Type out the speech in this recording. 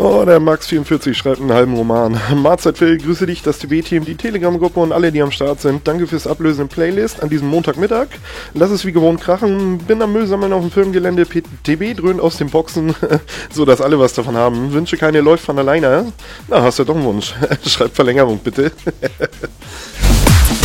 Oh, der Max44 schreibt einen halben Roman. Mahlzeit Phil, grüße dich, das TB-Team, die Telegram-Gruppe und alle, die am Start sind. Danke fürs Ablösen in Playlist an diesem Montagmittag. Lass es wie gewohnt krachen. Bin am Müll sammeln auf dem Firmengelände. TB dröhnt aus den Boxen, so dass alle was davon haben. Wünsche keine läuft von alleine. Na, hast du doch einen Wunsch. Schreib Verlängerung bitte.